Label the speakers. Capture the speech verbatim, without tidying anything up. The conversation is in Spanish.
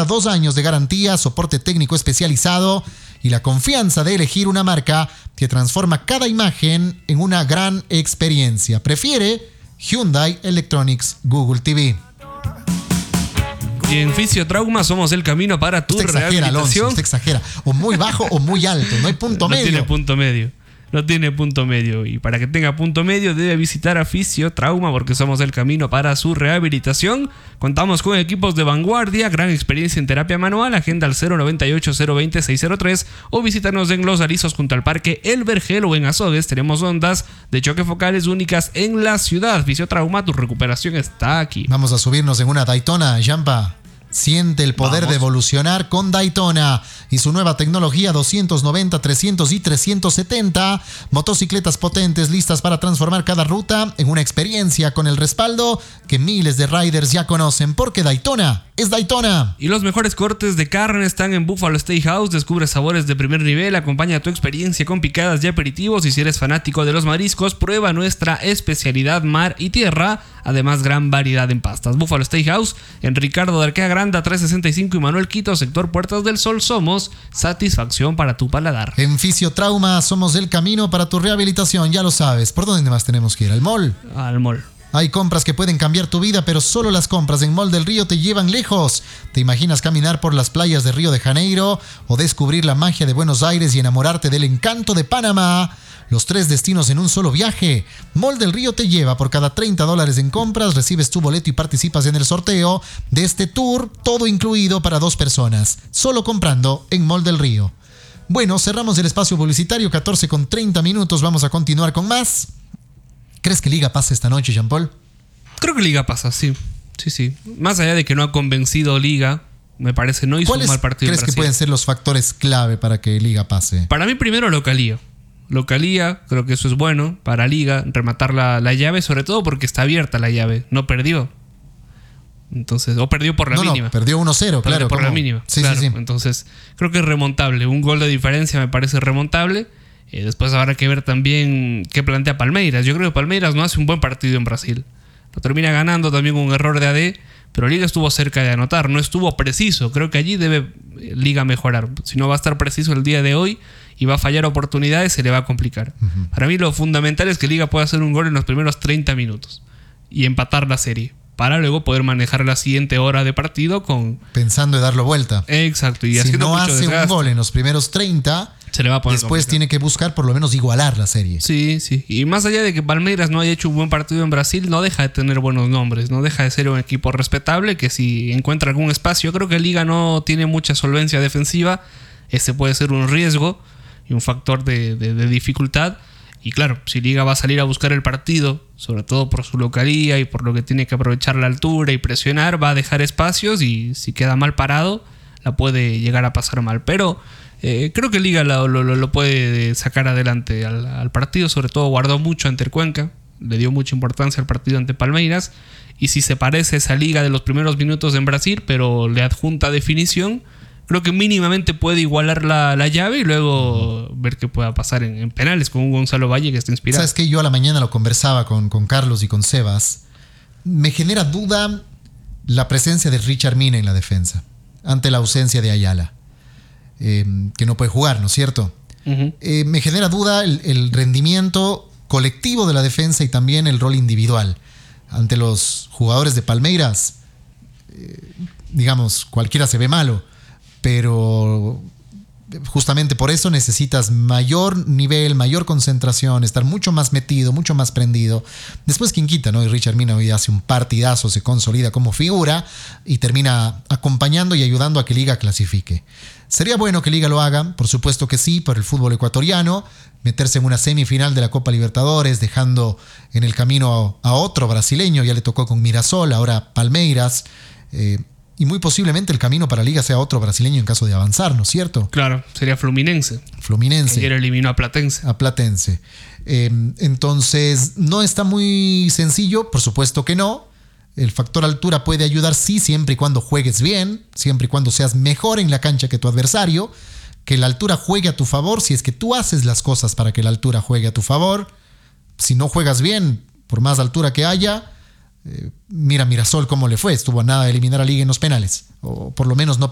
Speaker 1: Recuerda dos años de garantía, soporte técnico especializado y la confianza de elegir una marca que transforma cada imagen en una gran experiencia. Prefiere Hyundai Electronics Google T V.
Speaker 2: Y en Fisiotrauma somos el camino para tu
Speaker 1: usted exagera,
Speaker 2: rehabilitación.
Speaker 1: Alonso, usted exagera. O muy bajo o muy alto. No hay punto
Speaker 2: no
Speaker 1: medio.
Speaker 2: No tiene punto medio. No tiene punto medio. Y para que tenga punto medio debe visitar a Fisiotrauma porque somos el camino para su rehabilitación. Contamos con equipos de vanguardia, gran experiencia en terapia manual. Agenda al cero noventa y ocho, cero veinte, seiscientos tres o visítanos en Los Arizos junto al Parque El Vergel o en Azogues. Tenemos ondas de choque focales únicas en la ciudad. Fisiotrauma, tu recuperación está aquí.
Speaker 1: Vamos a subirnos en una Daytona, Jampa. Siente el poder Vamos. de evolucionar con Daytona y su nueva tecnología doscientos noventa, trescientos y trescientos setenta. Motocicletas potentes listas para transformar cada ruta en una experiencia con el respaldo que miles de riders ya conocen, porque Daytona es Daytona.
Speaker 2: Y los mejores cortes de carne están en Buffalo Steakhouse. Descubre sabores de primer nivel, acompaña tu experiencia con picadas y aperitivos. Y si eres fanático de los mariscos, prueba nuestra especialidad mar y tierra. Además, gran variedad en pastas. Buffalo Steakhouse en Ricardo de Arquea Granda trescientos sesenta y cinco y Manuel Quito, sector Puertas del Sol. Somos satisfacción para tu paladar.
Speaker 1: En Fisiotrauma somos el camino para tu rehabilitación, ya lo sabes. ¿Por dónde más tenemos que ir? ¿Al mall?
Speaker 2: Al mall.
Speaker 1: Hay compras que pueden cambiar tu vida, pero solo las compras en Mall del Río te llevan lejos. ¿Te imaginas caminar por las playas de Río de Janeiro o descubrir la magia de Buenos Aires y enamorarte del encanto de Panamá? Los tres destinos en un solo viaje. Mall del Río te lleva. Por cada treinta dólares en compras recibes tu boleto y participas en el sorteo de este tour, todo incluido para dos personas, solo comprando en Mall del Río. Bueno, cerramos el espacio publicitario, catorce con treinta minutos. Vamos a continuar con más. ¿Crees que Liga pasa esta noche, Jean-Paul?
Speaker 2: Creo que Liga pasa, sí. Sí, sí. Más allá de que no ha convencido Liga, me parece no hizo un mal partido.
Speaker 1: ¿Cuáles crees que pueden ser los factores clave para que Liga pase?
Speaker 2: Para mí, primero, localía. Localía, creo que eso es bueno para Liga, rematar la, la llave, sobre todo porque está abierta la llave, no perdió. Entonces, o perdió por la
Speaker 1: no,
Speaker 2: mínima.
Speaker 1: No, perdió uno cero, claro.
Speaker 2: Por
Speaker 1: ¿cómo?
Speaker 2: la mínima.
Speaker 1: Sí,
Speaker 2: claro.
Speaker 1: sí, sí.
Speaker 2: Entonces, creo que es remontable. Un gol de diferencia me parece remontable. Eh, después habrá que ver también qué plantea Palmeiras. Yo creo que Palmeiras no hace un buen partido en Brasil. Lo termina ganando también con un error de A D, pero Liga estuvo cerca de anotar. No estuvo preciso. Creo que allí debe Liga mejorar. Si no va a estar preciso el día de hoy y va a fallar oportunidades, se le va a complicar. Uh-huh. Para mí lo fundamental es que Liga pueda hacer un gol en los primeros treinta minutos y empatar la serie, para luego poder manejar la siguiente hora de partido con...
Speaker 1: pensando en darlo vuelta.
Speaker 2: Exacto. Y
Speaker 1: si
Speaker 2: haciendo
Speaker 1: no
Speaker 2: mucho
Speaker 1: hace
Speaker 2: desgaste,
Speaker 1: un gol en los primeros treinta,
Speaker 2: se le va a poner
Speaker 1: después
Speaker 2: complicado.
Speaker 1: Tiene que buscar por lo menos igualar la serie.
Speaker 2: Sí, sí. Y más allá de que Palmeiras no haya hecho un buen partido en Brasil, no deja de tener buenos nombres. No deja de ser un equipo respetable que si encuentra algún espacio... Yo creo que Liga no tiene mucha solvencia defensiva. Ese puede ser un riesgo y un factor de, de, de dificultad. Y claro, si Liga va a salir a buscar el partido, sobre todo por su localía y por lo que tiene que aprovechar la altura y presionar, va a dejar espacios y si queda mal parado, la puede llegar a pasar mal. Pero eh, creo que Liga lo, lo, lo puede sacar adelante al, al partido. Sobre todo guardó mucho ante el Cuenca, le dio mucha importancia al partido ante Palmeiras. Y si se parece a esa Liga de los primeros minutos en Brasil, pero le adjunta definición, creo que mínimamente puede igualar la, la llave y luego uh-huh. ver qué pueda pasar en, en penales con un Gonzalo Valle que está inspirado.
Speaker 1: ¿Sabes qué? Yo a la mañana lo conversaba con, con Carlos y con Sebas. Me genera duda la presencia de Richard Mina en la defensa ante la ausencia de Ayala, eh, que no puede jugar, ¿no es cierto? Uh-huh. Eh, me genera duda el, el rendimiento colectivo de la defensa y también el rol individual. Ante los jugadores de Palmeiras, eh, digamos, cualquiera se ve malo, pero justamente por eso necesitas mayor nivel, mayor concentración, estar mucho más metido, mucho más prendido. Después quien quita, ¿no? Y Richard Mina hoy hace un partidazo, se consolida como figura y termina acompañando y ayudando a que Liga clasifique. Sería bueno que Liga lo haga, por supuesto que sí, por el fútbol ecuatoriano, meterse en una semifinal de la Copa Libertadores, dejando en el camino a otro brasileño, ya le tocó con Mirasol, ahora Palmeiras, eh, y muy posiblemente el camino para Liga sea otro brasileño en caso de avanzar, ¿no es cierto?
Speaker 2: Claro, sería Fluminense.
Speaker 1: Fluminense.
Speaker 2: Ayer eliminó a Platense.
Speaker 1: A Platense. Eh, entonces, no está muy sencillo, por supuesto que no. El factor altura puede ayudar, sí, siempre y cuando juegues bien, siempre y cuando seas mejor en la cancha que tu adversario, que la altura juegue a tu favor, si es que tú haces las cosas para que la altura juegue a tu favor. Si no juegas bien, por más altura que haya, Eh, mira Mirasol cómo le fue, estuvo a nada de eliminar a Liga en los penales, o por lo menos no